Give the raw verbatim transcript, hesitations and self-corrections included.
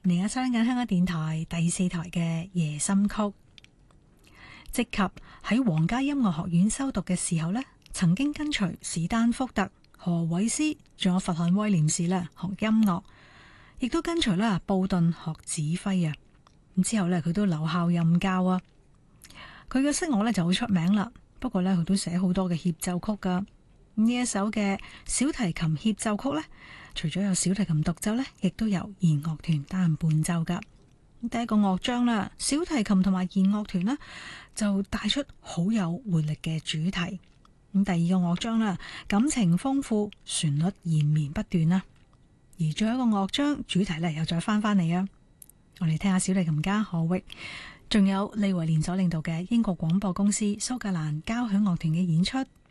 而家收聽緊香港電台第四台嘅夜心曲。即及喺皇家音樂學院修讀嘅時候呢，曾經跟隨史丹福特、何偉斯仲有佛漢威廉士咧學音樂，亦都跟隨啦布頓學指揮啊。咁之後呢，佢都留校任教啊。佢嘅聲樂呢就好出名啦，不過呢，佢都寫好多嘅協奏曲噶。呢一首嘅小提琴協奏曲呢，除咗有小提琴獨奏呢，亦都有弦樂團擔任伴奏噶。第一個樂章啦，小提琴同埋弦樂團呢，就帶出好有活力嘅主題。咁第二個樂章啦，感情豐富，旋律延綿不斷啦。而最後一個樂章主題呢，又再翻返嚟啊！我哋聽下小提琴家何域，仲有利維廉所領導嘅英國廣播公司蘇格蘭交響樂團嘅演出。